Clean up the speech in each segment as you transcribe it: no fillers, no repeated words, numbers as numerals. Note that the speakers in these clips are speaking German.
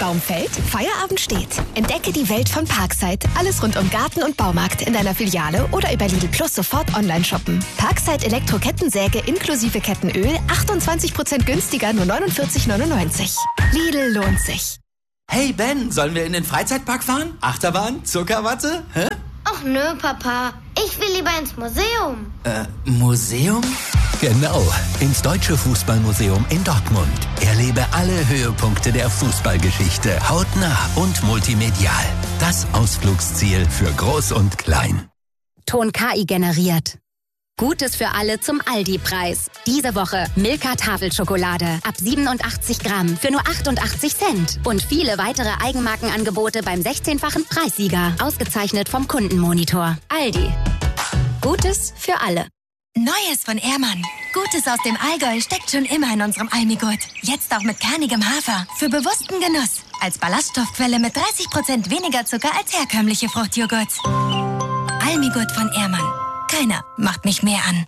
Baum fällt, Feierabend steht. Entdecke die Welt von Parkside. Alles rund um Garten und Baumarkt in deiner Filiale oder über Lidl Plus sofort online shoppen. Parkside Elektro-Kettensäge inklusive Kettenöl 28% günstiger, nur 49,99. Lidl lohnt sich. Hey Ben, sollen wir in den Freizeitpark fahren? Achterbahn? Zuckerwatte? Hä? Ach nö, Papa. Ich will lieber ins Museum. Museum? Genau, ins Deutsche Fußballmuseum in Dortmund. Erlebe alle Höhepunkte der Fußballgeschichte hautnah und multimedial. Das Ausflugsziel für Groß und Klein. Ton KI generiert. Gutes für alle zum Aldi-Preis. Diese Woche Milka Tafelschokolade ab 87 Gramm für nur 88 Cent. Und viele weitere Eigenmarkenangebote beim 16-fachen Preissieger. Ausgezeichnet vom Kundenmonitor. Aldi. Gutes für alle. Neues von Ehrmann. Gutes aus dem Allgäu steckt schon immer in unserem Almigurt. Jetzt auch mit kernigem Hafer. Für bewussten Genuss. Als Ballaststoffquelle mit 30% weniger Zucker als herkömmliche Fruchtjoghurts. Almigurt von Ehrmann. Keiner macht mich mehr an.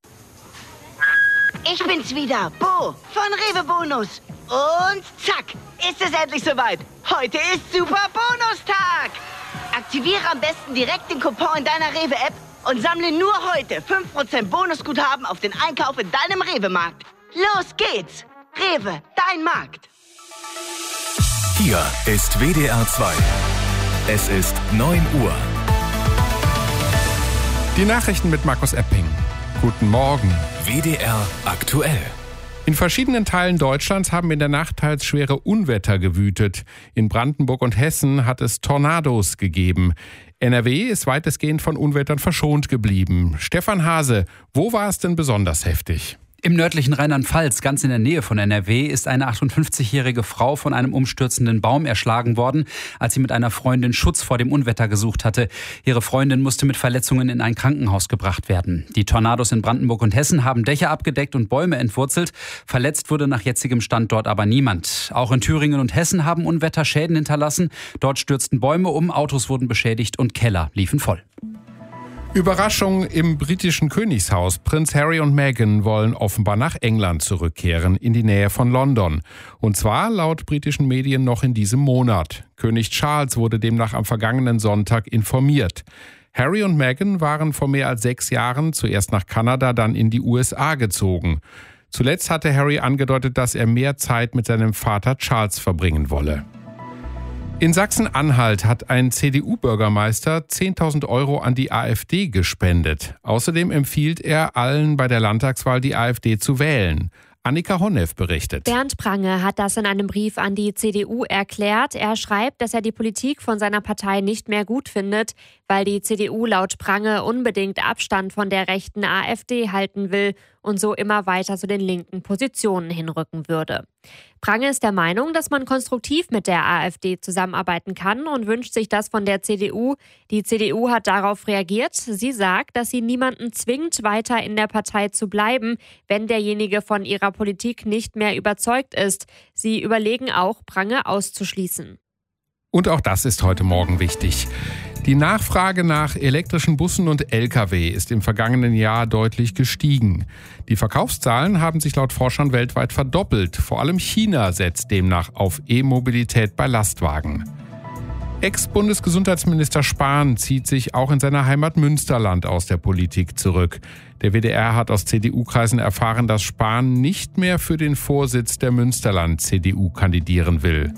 Ich bin's wieder, Bo von Rewe Bonus. Und zack, ist es endlich soweit. Heute ist Super Bonustag. Aktiviere am besten direkt den Coupon in deiner Rewe-App und sammle nur heute 5% Bonusguthaben auf den Einkauf in deinem Rewe-Markt. Los geht's. Rewe, dein Markt. Hier ist WDR 2. Es ist 9 Uhr. Die Nachrichten mit Markus Epping. Guten Morgen. WDR aktuell. In verschiedenen Teilen Deutschlands haben in der Nacht teils schwere Unwetter gewütet. In Brandenburg und Hessen hat es Tornados gegeben. NRW ist weitestgehend von Unwettern verschont geblieben. Stefan Hase, wo war es denn besonders heftig? Im nördlichen Rheinland-Pfalz, ganz in der Nähe von NRW, ist eine 58-jährige Frau von einem umstürzenden Baum erschlagen worden, als sie mit einer Freundin Schutz vor dem Unwetter gesucht hatte. Ihre Freundin musste mit Verletzungen in ein Krankenhaus gebracht werden. Die Tornados in Brandenburg und Hessen haben Dächer abgedeckt und Bäume entwurzelt. Verletzt wurde nach jetzigem Stand dort aber niemand. Auch in Thüringen und Hessen haben Unwetter Schäden hinterlassen. Dort stürzten Bäume um, Autos wurden beschädigt und Keller liefen voll. Überraschung im britischen Königshaus. Prinz Harry und Meghan wollen offenbar nach England zurückkehren, in die Nähe von London. Und zwar laut britischen Medien noch in diesem Monat. König Charles wurde demnach am vergangenen Sonntag informiert. Harry und Meghan waren vor mehr als 6 Jahren zuerst nach Kanada, dann in die USA gezogen. Zuletzt hatte Harry angedeutet, dass er mehr Zeit mit seinem Vater Charles verbringen wolle. In Sachsen-Anhalt hat ein CDU-Bürgermeister 10.000 € an die AfD gespendet. Außerdem empfiehlt er allen bei der Landtagswahl die AfD zu wählen. Annika Honneff berichtet. Bernd Prange hat das in einem Brief an die CDU erklärt. Er schreibt, dass er die Politik von seiner Partei nicht mehr gut findet, weil die CDU laut Prange unbedingt Abstand von der rechten AfD halten will und so immer weiter zu den linken Positionen hinrücken würde. Prange ist der Meinung, dass man konstruktiv mit der AfD zusammenarbeiten kann und wünscht sich das von der CDU. Die CDU hat darauf reagiert. Sie sagt, dass sie niemanden zwingt, weiter in der Partei zu bleiben, wenn derjenige von ihrer Politik nicht mehr überzeugt ist. Sie überlegen auch, Prange auszuschließen. Und auch das ist heute Morgen wichtig. Die Nachfrage nach elektrischen Bussen und Lkw ist im vergangenen Jahr deutlich gestiegen. Die Verkaufszahlen haben sich laut Forschern weltweit verdoppelt. Vor allem China setzt demnach auf E-Mobilität bei Lastwagen. Ex-Bundesgesundheitsminister Spahn zieht sich auch in seiner Heimat Münsterland aus der Politik zurück. Der WDR hat aus CDU-Kreisen erfahren, dass Spahn nicht mehr für den Vorsitz der Münsterland-CDU kandidieren will.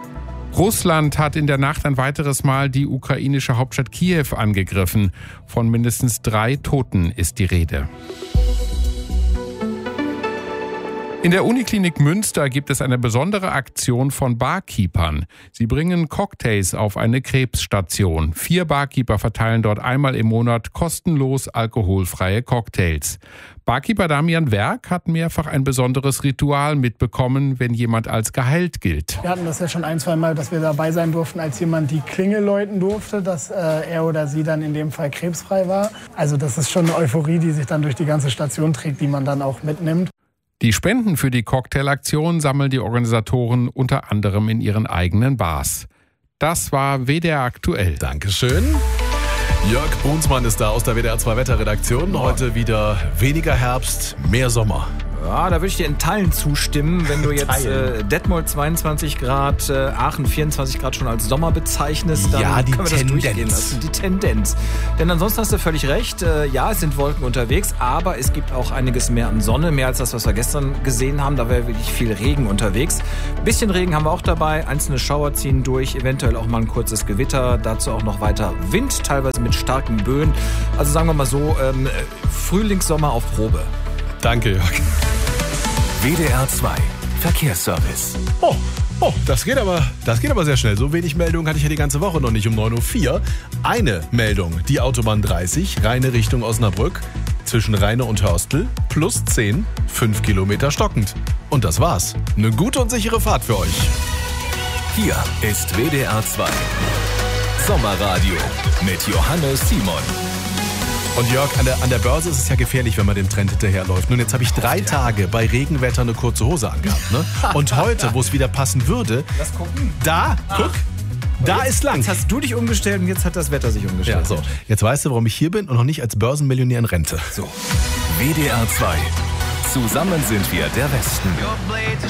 Russland hat in der Nacht ein weiteres Mal die ukrainische Hauptstadt Kiew angegriffen. Von mindestens 3 Toten ist die Rede. In der Uniklinik Münster gibt es eine besondere Aktion von Barkeepern. Sie bringen Cocktails auf eine Krebsstation. 4 Barkeeper verteilen dort einmal im Monat kostenlos alkoholfreie Cocktails. Barkeeper Damian Werk hat mehrfach ein besonderes Ritual mitbekommen, wenn jemand als geheilt gilt. Wir hatten das ja schon 1-2 Mal, dass wir dabei sein durften, als jemand die Klingel läuten durfte, dass er oder sie dann in dem Fall krebsfrei war. Also das ist schon eine Euphorie, die sich dann durch die ganze Station trägt, die man dann auch mitnimmt. Die Spenden für die Cocktailaktion sammeln die Organisatoren unter anderem in ihren eigenen Bars. Das war WDR aktuell. Dankeschön. Jörg Brunsmann ist da aus der WDR 2 Wetterredaktion. Heute wieder weniger Herbst, mehr Sommer. Ja, da würde ich dir in Teilen zustimmen, wenn du jetzt Detmold 22 Grad, Aachen 24 Grad schon als Sommer bezeichnest, dann ja, die können wir das Tendenz. durchgehen lassen. Die Tendenz. Denn ansonsten hast du völlig recht, ja, es sind Wolken unterwegs, aber es gibt auch einiges mehr an Sonne, mehr als das, was wir gestern gesehen haben. Da wäre wirklich viel Regen unterwegs. Ein bisschen Regen haben wir auch dabei, einzelne Schauer ziehen durch, eventuell auch mal ein kurzes Gewitter, dazu auch noch weiter Wind, teilweise mit starken Böen. Also sagen wir mal so, Frühlingssommer auf Probe. Danke, Jörg. WDR 2 Verkehrsservice. Oh, das geht aber sehr schnell. So wenig Meldungen hatte ich ja die ganze Woche noch nicht um 9.04 Uhr. Eine Meldung, die Autobahn 30, Rheine Richtung Osnabrück, zwischen Rheine und Hörstel, plus 10, 5 Kilometer stockend. Und das war's. Eine gute und sichere Fahrt für euch. Hier ist WDR 2 Sommerradio mit Johannes Simon. Und Jörg, an der Börse ist es ja gefährlich, wenn man dem Trend hinterherläuft. Nun, jetzt habe ich 3 Tage bei Regenwetter eine kurze Hose angehabt. Ne? Und heute, wo es wieder passen würde, Lass gucken. guck, da ist lang. Jetzt hast du dich umgestellt und jetzt hat das Wetter sich umgestellt. Ja, so. Jetzt weißt du, warum ich hier bin und noch nicht als Börsenmillionär in Rente. So. WDR 2. Zusammen sind wir der Westen.